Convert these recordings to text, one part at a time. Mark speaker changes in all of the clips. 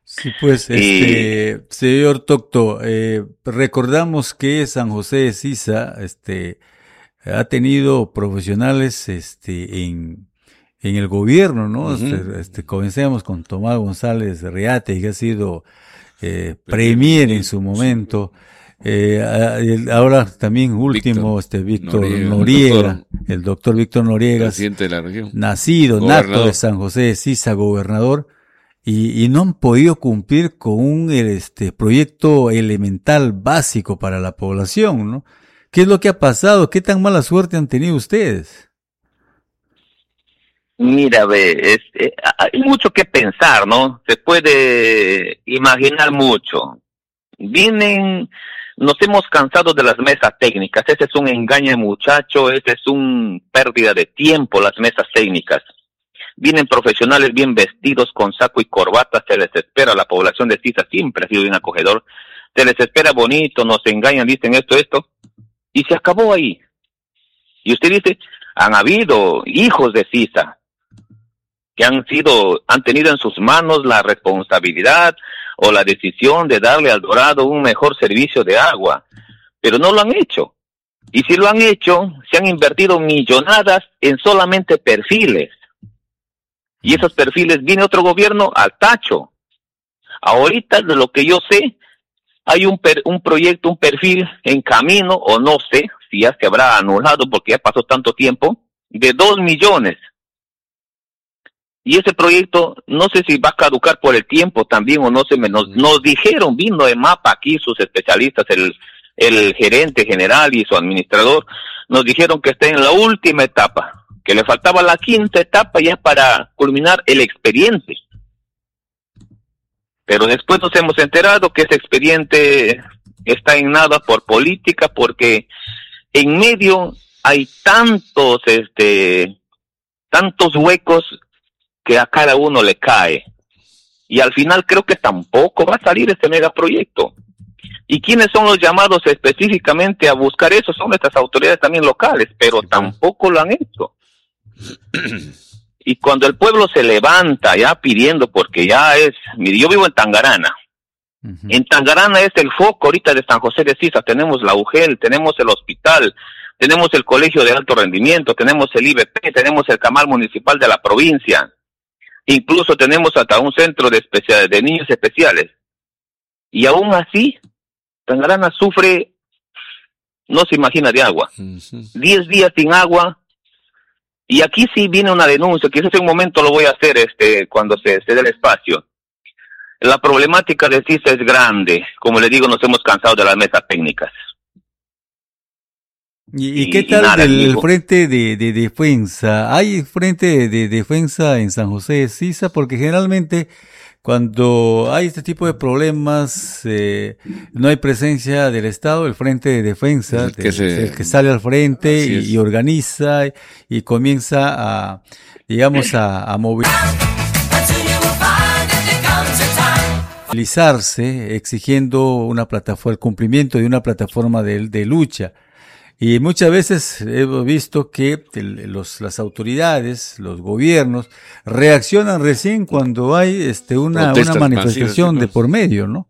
Speaker 1: Sí, pues,
Speaker 2: Y
Speaker 1: señor Tocto, recordamos que San José de Sisa, ha tenido profesionales, en el gobierno, ¿no?
Speaker 3: Ujú.
Speaker 1: Comencemos con Tomás González Reate, que ha sido
Speaker 3: Premier
Speaker 1: premier en su
Speaker 3: ministro, sí.
Speaker 1: momento. Ahora también
Speaker 3: Víctor
Speaker 1: último, Víctor
Speaker 3: Noriega, el
Speaker 1: Noriega,
Speaker 3: doctor,
Speaker 1: el doctor Víctor Noriegas,
Speaker 3: presidente de la región,
Speaker 1: nacido, nato de
Speaker 3: gobernador.
Speaker 1: San José de Sisa, gobernador, y no han podido cumplir con un proyecto elemental básico para la población, ¿no? ¿Qué es lo que ha pasado? ¿Qué tan mala suerte han tenido ustedes?
Speaker 2: mira, ve, hay mucho que pensar, ¿no? Se puede imaginar mucho. Vienen, nos hemos cansado de las mesas técnicas. Ese es un engaño, muchacho. Ese es un pérdida de tiempo, las mesas técnicas. Vienen profesionales bien vestidos con saco y corbata, se les espera. La población de Sisa siempre ha sido bien acogedor. Se les espera bonito, nos engañan, dicen esto, y se acabó ahí. Y usted dice, han habido hijos de Sisa que han tenido en sus manos la responsabilidad o la decisión de darle al Dorado un mejor servicio de agua, pero no lo han hecho. Y si lo han hecho, se han invertido millonadas en solamente perfiles. Y esos perfiles viene otro gobierno al tacho. Ahorita, de lo que yo sé, hay un proyecto, un perfil en camino, o no sé si ya se habrá anulado porque ya pasó tanto tiempo, de 2 millones. Y ese proyecto, no sé si va a caducar por el tiempo también o no sé, nos dijeron, vino de mapa aquí sus especialistas, el gerente general y su administrador, nos dijeron que está en la última etapa, que le faltaba la quinta etapa ya para culminar el expediente. Pero después nos hemos enterado que ese expediente está en nada por política, porque en medio hay tantos huecos que a cada uno le cae. Y al final creo que tampoco va a salir este megaproyecto. ¿Y quiénes son los llamados específicamente a buscar eso? Son nuestras autoridades también locales, pero
Speaker 3: Sí, pues.
Speaker 2: tampoco lo han hecho. Y cuando el pueblo se levanta ya pidiendo, porque ya es, mire, yo vivo en Tangarana.
Speaker 1: Uh-huh.
Speaker 2: En Tangarana es el foco ahorita de San José de Sisa. Tenemos la UGEL, tenemos el hospital, tenemos el colegio de alto rendimiento, tenemos el IBP, tenemos el camal municipal de la provincia. Incluso tenemos hasta un centro de niños especiales. Y aún así, Tangarana sufre, no se imagina, de agua. 10 días sin agua. Y aquí sí viene una denuncia, quizás en un momento lo voy a hacer cuando se dé el espacio. La problemática de CISA es grande. Como le digo, nos hemos cansado de las mesas técnicas.
Speaker 1: ¿Y qué tal
Speaker 2: nada,
Speaker 1: del
Speaker 2: amigo.
Speaker 1: frente de defensa? ¿Hay frente de defensa en San José de Sisa? Porque generalmente cuando hay este tipo de problemas, no hay presencia del Estado, el frente de defensa, el que sale al frente y organiza y comienza a, digamos, a movilizarse, exigiendo una plataforma, el cumplimiento de una plataforma de lucha. Y muchas veces hemos visto que las autoridades, los gobiernos, reaccionan recién cuando hay una manifestación masivas, de por medio, ¿no?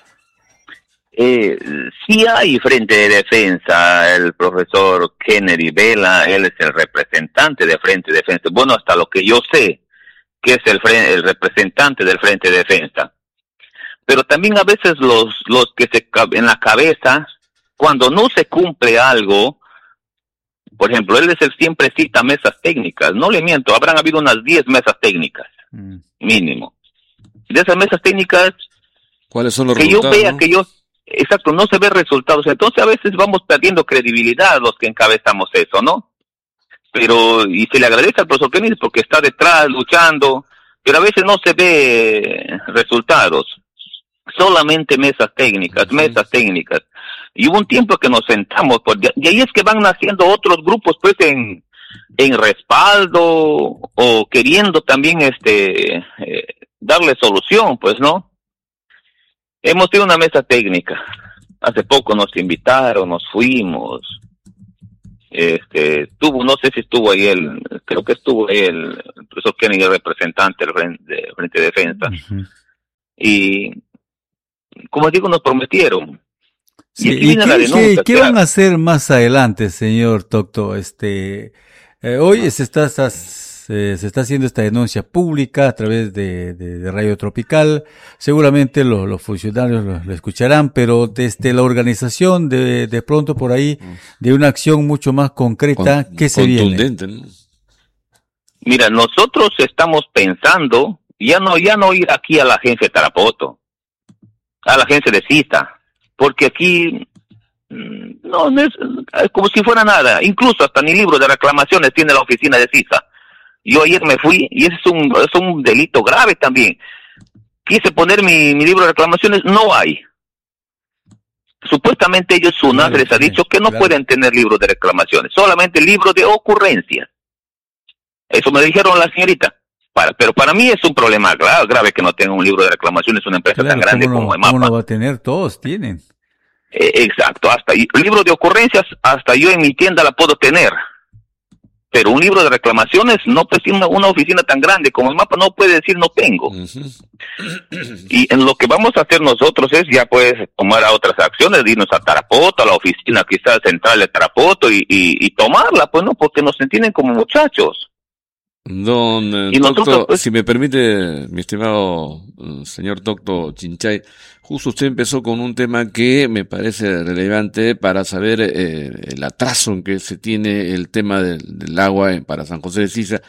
Speaker 2: Sí hay frente de defensa. El profesor Kennedy Vela, él es el representante de frente de defensa. Bueno, hasta lo que yo sé, que es el representante del frente de defensa. Pero también a veces los que en la cabeza, cuando no se cumple algo, por ejemplo, él siempre cita mesas técnicas. No le miento, habrán habido unas 10 mesas técnicas, mínimo. De esas mesas técnicas,
Speaker 3: ¿cuáles son los
Speaker 2: que
Speaker 3: resultados?
Speaker 2: Yo vea, exacto, no se ve resultados. Entonces a veces vamos perdiendo credibilidad los que encabezamos eso, ¿no? Pero, y se le agradece al profesor Kennedy porque está detrás, luchando, pero a veces no se ve resultados. Solamente mesas técnicas. Y hubo un tiempo que nos sentamos, y ahí es que van naciendo otros grupos, pues, en respaldo, o queriendo también, darle solución, pues, ¿no? Hemos tenido una mesa técnica. Hace poco nos invitaron, nos fuimos. No sé si estuvo ahí creo que estuvo ahí el profesor Kennedy, el representante del Frente de Defensa. Uh-huh. y, como digo, nos prometieron.
Speaker 1: Sí,
Speaker 2: Y aquí viene la denuncia.
Speaker 1: ¿qué van a hacer más adelante, señor Tocto? Hoy se está haciendo esta denuncia pública a través de Radio Tropical. Seguramente los funcionarios lo escucharán, pero desde la organización de pronto por ahí, de una acción mucho más concreta, ¿qué se viene?
Speaker 3: Contundente, ¿no?
Speaker 2: Mira, nosotros estamos pensando ya no ir aquí a la agencia de Tarapoto, a la agencia de CISA, porque aquí no es como si fuera nada. Incluso hasta ni libro de reclamaciones tiene la oficina de CISA. Yo ayer me fui y ese es un delito grave también. Quise poner mi libro de reclamaciones, no hay. Supuestamente ellos, SUNAT, les ha dicho que no pueden tener libros de reclamaciones, solamente libro de ocurrencias. Eso me dijeron la señorita. Pero para mí es un problema grave que no tenga un libro de reclamaciones una empresa tan grande como EMAPA.
Speaker 1: ¿Cómo no va a tener? Todos tienen.
Speaker 2: Exacto. El libro de ocurrencias, hasta yo en mi tienda la puedo tener. Pero un libro de reclamaciones, no, pues una oficina tan grande como EMAPA no puede decir no tengo. Y en lo que vamos a hacer nosotros es ya pues tomar a otras acciones, de irnos a Tarapoto, a la oficina quizás central de Tarapoto y tomarla, pues no, porque nos entienden como muchachos.
Speaker 3: Don Tocto, pues, si me permite, mi estimado señor Tocto Chinchay, justo usted empezó con un tema que me parece relevante para saber el atraso en que se tiene el tema del agua para San José de Sisa.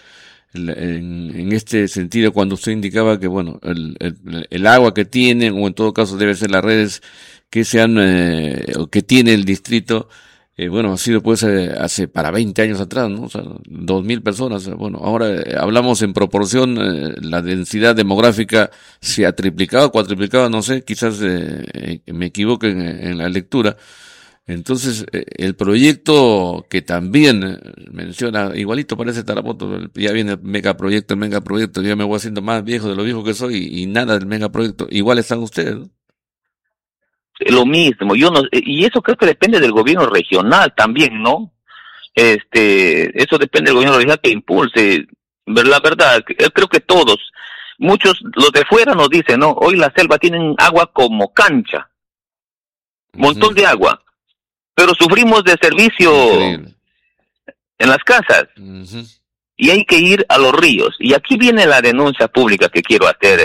Speaker 3: En este sentido, cuando usted indicaba que, bueno, el agua que tienen, o en todo caso debe ser las redes que o que tiene el distrito, bueno, ha sido pues hace para 20 años atrás, ¿no? O sea, 2.000 personas. Bueno, ahora hablamos en proporción, la densidad demográfica se ha triplicado, cuatriplicado, no sé, quizás me equivoque en la lectura. Entonces, el proyecto que también menciona, igualito parece Tarapoto, ya viene el megaproyecto, yo me voy haciendo más viejo de lo viejo que soy y nada del megaproyecto. Igual están ustedes, ¿no?
Speaker 2: Lo mismo, y eso creo que depende del gobierno regional también, ¿no? Eso depende del gobierno regional que impulse. La verdad, creo que muchos, los de fuera nos dicen, ¿no? Hoy la selva tienen agua como cancha, montón de agua, pero sufrimos de servicio en las casas. Y hay que ir a los ríos. Y aquí viene la denuncia pública que quiero hacer,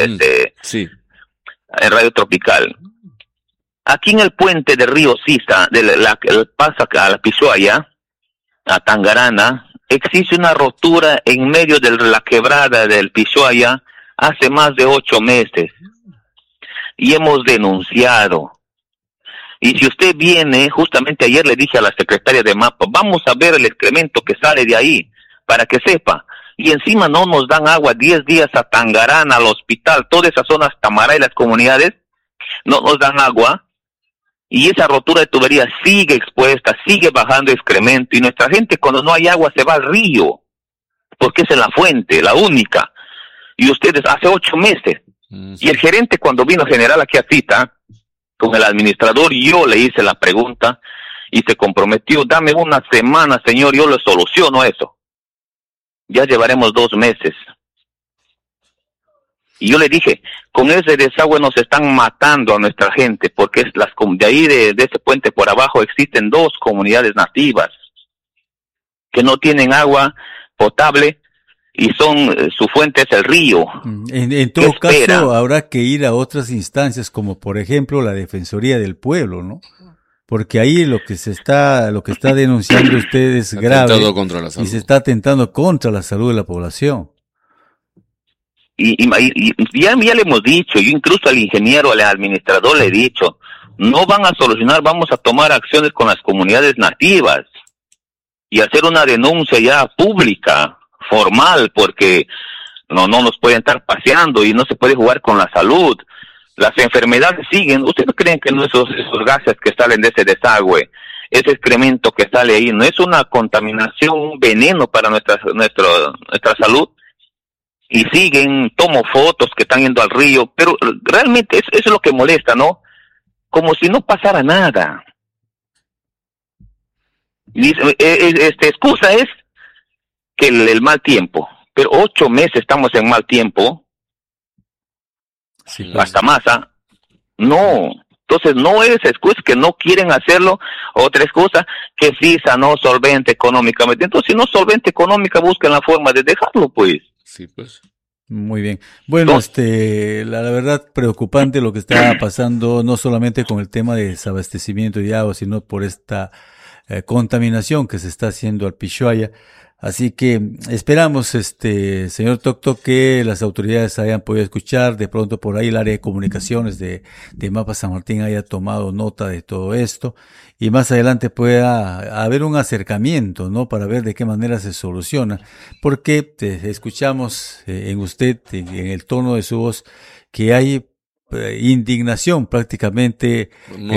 Speaker 2: en Radio Tropical. Aquí en el puente de Río Sisa, pasa a la Pishuaya, a Tangarana, existe una rotura en medio de la quebrada del Pishuaya hace más de 8 meses. Y hemos denunciado. Y si usted viene, justamente ayer le dije a la secretaria de MAPA, vamos a ver el excremento que sale de ahí, para que sepa. Y encima no nos dan agua 10 días a Tangarana, al hospital, todas esas zonas, Tamará y las comunidades, no nos dan agua. Y esa rotura de tubería sigue expuesta, sigue bajando excremento, y nuestra gente cuando no hay agua se va al río, porque es en la fuente, la única. Y ustedes hace 8 meses, y el gerente cuando vino general aquí a cita, con el administrador, yo le hice la pregunta, y se comprometió, dame una semana, señor, yo le soluciono eso. Ya llevaremos 2 meses. Y yo le dije, con ese desagüe nos están matando a nuestra gente, porque de ahí de ese puente por abajo existen 2 comunidades nativas que no tienen agua potable y su fuente es el río.
Speaker 1: En todo caso, habrá que ir a otras instancias, como por ejemplo la Defensoría del Pueblo, ¿no? Porque ahí lo que está denunciando usted es grave y se está atentando contra la salud de la población.
Speaker 2: Y ya le hemos dicho, yo incluso al ingeniero, al administrador le he dicho, no van a solucionar, vamos a tomar acciones con las comunidades nativas y hacer una denuncia ya pública, formal, porque no nos pueden estar paseando y no se puede jugar con la salud. Las enfermedades siguen. ¿Ustedes creen que no esos gases que salen de ese desagüe, ese excremento que sale ahí, no es una contaminación, un veneno para nuestra salud? Y siguen, tomo fotos que están yendo al río, pero realmente eso es lo que molesta, ¿no? Como si no pasara nada. Excusa es que el mal tiempo, pero 8 meses estamos en mal tiempo.
Speaker 1: Sí,
Speaker 2: hasta más, ¿ah? No, entonces no es excusa que no quieren hacerlo, otra excusa que FISA no solvente económicamente. Entonces, si no solvente económica, busquen la forma de dejarlo, pues.
Speaker 3: Sí, pues.
Speaker 1: Muy bien. Bueno, la verdad preocupante lo que está pasando, no solamente con el tema de desabastecimiento de agua, sino por esta contaminación que se está haciendo al Pishuaya. Así que esperamos, señor Tocto, que las autoridades hayan podido escuchar, de pronto por ahí el área de comunicaciones de Mapa San Martín haya tomado nota de todo esto y más adelante pueda haber un acercamiento, ¿no? Para ver de qué manera se soluciona, porque escuchamos en usted, en el tono de su voz, que hay indignación prácticamente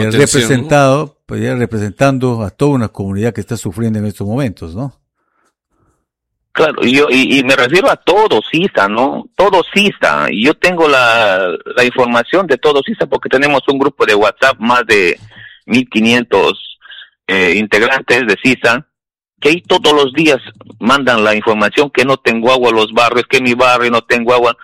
Speaker 1: representando a toda una comunidad que está sufriendo en estos momentos, ¿no?
Speaker 2: Claro, y me refiero a todo CISA, ¿no? Todo CISA. Yo tengo la información de todo CISA porque tenemos un grupo de WhatsApp, más de 1.500 integrantes de CISA, que ahí todos los días mandan la información que no tengo agua en los barrios, que en mi barrio no tengo agua.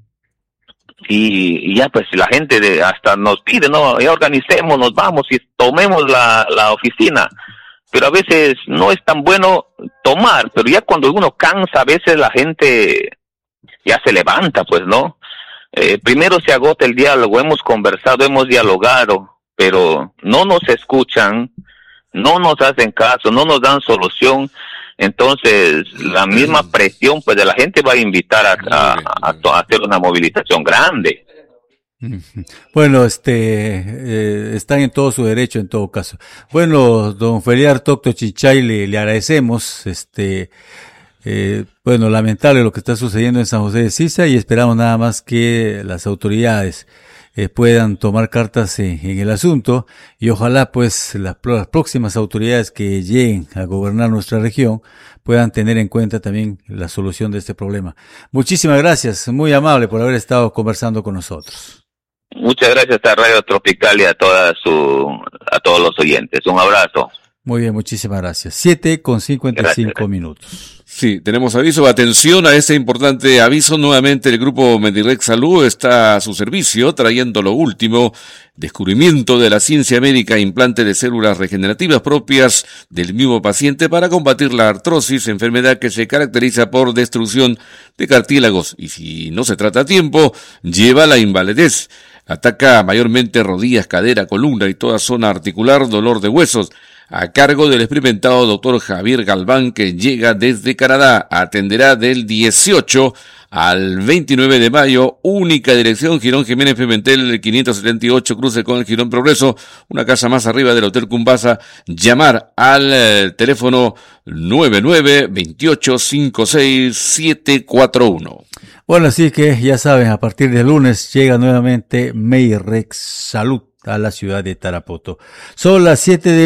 Speaker 2: Y ya pues la gente hasta nos pide, ¿no? Ya organicemos, nos vamos y tomemos la oficina. Pero a veces no es tan bueno tomar, pero ya cuando uno cansa, a veces la gente ya se levanta, pues, ¿no? Primero se agota el diálogo, hemos conversado, hemos dialogado, pero no nos escuchan, no nos hacen caso, no nos dan solución. Entonces, la misma presión, pues, de la gente va a invitar a hacer una movilización grande.
Speaker 1: Bueno, están en todo su derecho en todo caso. Bueno, don Feliar Tocto Chinchay, le agradecemos, bueno, lamentable lo que está sucediendo en San José de Sisa y esperamos nada más que las autoridades puedan tomar cartas en el asunto y ojalá pues las próximas autoridades que lleguen a gobernar nuestra región puedan tener en cuenta también la solución de este problema. Muchísimas gracias, muy amable por haber estado conversando con nosotros.
Speaker 2: Muchas gracias a Radio Tropical y a todos los oyentes. Un abrazo.
Speaker 1: Muy bien, muchísimas gracias. 7:55 minutos.
Speaker 3: Sí, tenemos aviso. Atención a este importante aviso. Nuevamente el grupo Medirex Salud está a su servicio, trayendo lo último. Descubrimiento de la ciencia médica, implante de células regenerativas propias del mismo paciente para combatir la artrosis, enfermedad que se caracteriza por destrucción de cartílagos. Y si no se trata a tiempo, lleva a la invalidez. Ataca mayormente rodillas, cadera, columna y toda zona articular, dolor de huesos. A cargo del experimentado doctor Javier Galván, que llega desde Canadá. Atenderá del 18 al 29 de mayo. Única dirección, Girón Jiménez Pimentel, 578, cruce con el Girón Progreso, una casa más arriba del Hotel Cumbasa. Llamar al teléfono 99-2856-741.
Speaker 1: Bueno, así que ya saben, a partir del lunes llega nuevamente Medirex Salud a la ciudad de Tarapoto. Son las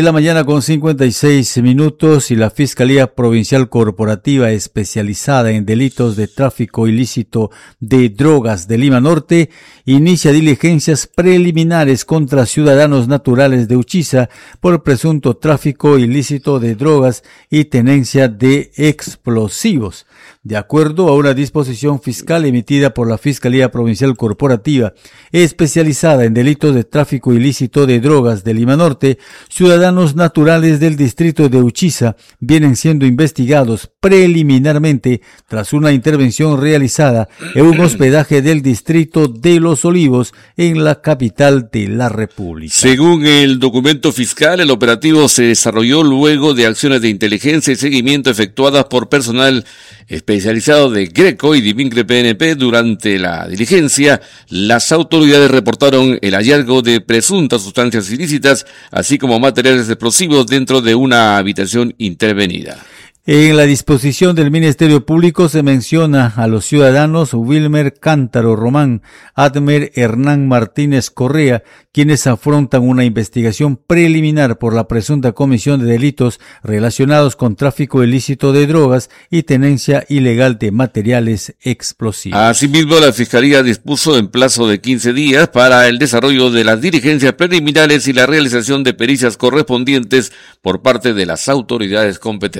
Speaker 1: 7:56 a.m. y la Fiscalía Provincial Corporativa especializada en delitos de tráfico ilícito de drogas de Lima Norte inicia diligencias preliminares contra ciudadanos naturales de Uchiza por presunto tráfico ilícito de drogas y tenencia de explosivos. De acuerdo a una disposición fiscal emitida por la Fiscalía Provincial Corporativa especializada en delitos de tráfico ilícito de drogas de Lima Norte, ciudadanos naturales del distrito de Uchiza vienen siendo investigados preliminarmente tras una intervención realizada en un hospedaje del distrito de Los Olivos en la capital de la República.
Speaker 3: Según el documento fiscal, el operativo se desarrolló luego de acciones de inteligencia y seguimiento efectuadas por personal especializado de Greco y Divincre PNP. Durante la diligencia, las autoridades reportaron el hallazgo de presuntas sustancias ilícitas, así como materiales explosivos dentro de una habitación intervenida.
Speaker 1: En la disposición del Ministerio Público se menciona a los ciudadanos Wilmer Cántaro Román, Admer Hernán Martínez Correa, quienes afrontan una investigación preliminar por la presunta comisión de delitos relacionados con tráfico ilícito de drogas y tenencia ilegal de materiales explosivos.
Speaker 3: Asimismo, la Fiscalía dispuso en plazo de 15 días para el desarrollo de las diligencias preliminares y la realización de pericias correspondientes por parte de las autoridades competentes.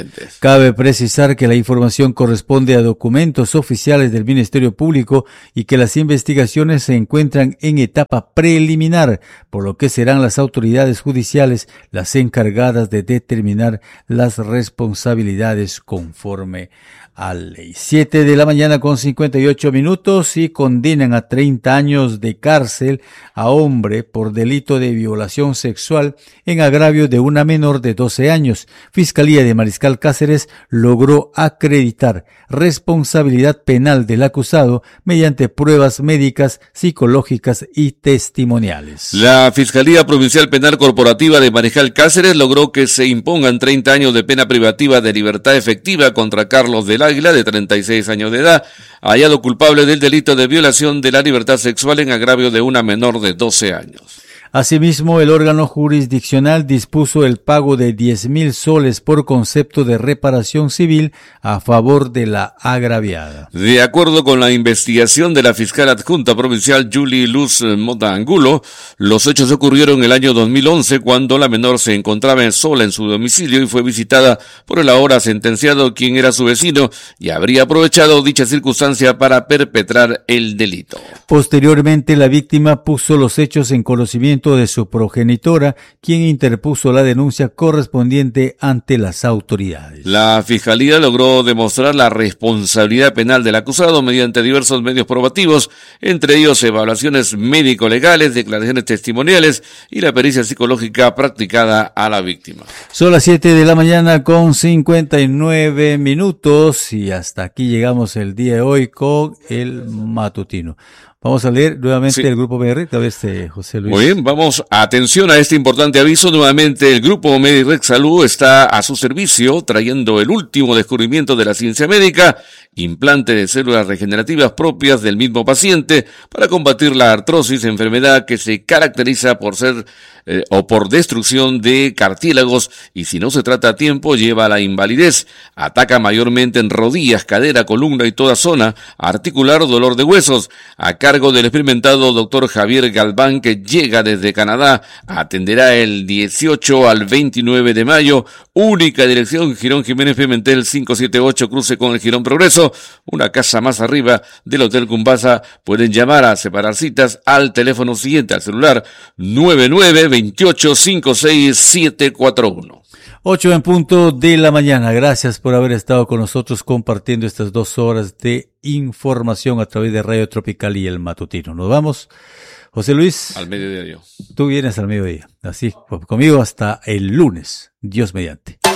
Speaker 1: Cabe precisar que la información corresponde a documentos oficiales del Ministerio Público y que las investigaciones se encuentran en etapa preliminar, por lo que serán las autoridades judiciales las encargadas de determinar las responsabilidades conforme a ley. 7 de la mañana con 58 minutos y condenan a 30 años de cárcel a hombre por delito de violación sexual en agravio de una menor de 12 años. Fiscalía de Mariscal Cáceres logró acreditar responsabilidad penal del acusado mediante pruebas médicas, psicológicas y testimoniales.
Speaker 3: La Fiscalía Provincial Penal Corporativa de Mariscal Cáceres logró que se impongan 30 años de pena privativa de libertad efectiva contra Carlos del Águila, de 36 años de edad, hallado culpable del delito de violación de la libertad sexual en agravio de una menor de 12 años.
Speaker 1: Asimismo, el órgano jurisdiccional dispuso el pago de 10,000 soles por concepto de reparación civil a favor de la agraviada.
Speaker 3: De acuerdo con la investigación de la fiscal adjunta provincial Julie Luz Mota Angulo, los hechos ocurrieron el año 2011 cuando la menor se encontraba sola en su domicilio y fue visitada por el ahora sentenciado, quien era su vecino, y habría aprovechado dicha circunstancia para perpetrar el delito.
Speaker 1: Posteriormente, la víctima puso los hechos en conocimiento de su progenitora, quien interpuso la denuncia correspondiente ante las autoridades.
Speaker 3: La Fiscalía logró demostrar la responsabilidad penal del acusado mediante diversos medios probativos, entre ellos evaluaciones médico-legales, declaraciones testimoniales y la pericia psicológica practicada a la víctima.
Speaker 1: Son las 7 de la mañana con 59 minutos y hasta aquí llegamos el día de hoy con el matutino. Vamos a leer nuevamente el Grupo MediRec, a ver José Luis.
Speaker 3: Muy bien, vamos, atención a este importante aviso. Nuevamente el Grupo MediRec Salud está a su servicio, trayendo el último descubrimiento de la ciencia médica, implante de células regenerativas propias del mismo paciente para combatir la artrosis, enfermedad que se caracteriza por ser o por destrucción de cartílagos y si no se trata a tiempo lleva a la invalidez. Ataca mayormente en rodillas, cadera, columna y toda zona articular, dolor de huesos. A cargo del experimentado doctor Javier Galván, que llega desde Canadá, atenderá el 18 al 29 de mayo. Única dirección, Girón Jiménez Pimentel 578, cruce con el Girón Progreso, una casa más arriba del Hotel Cumbasa. Pueden llamar a separar citas al teléfono siguiente, al celular 99-2856-741.
Speaker 1: 8 en punto de la mañana. Gracias por haber estado con nosotros compartiendo estas 2 horas de información a través de Radio Tropical y el Matutino. Nos vamos, José Luis.
Speaker 3: Al mediodía yo.
Speaker 1: Tú vienes al mediodía. Así, conmigo hasta el lunes. Dios mediante.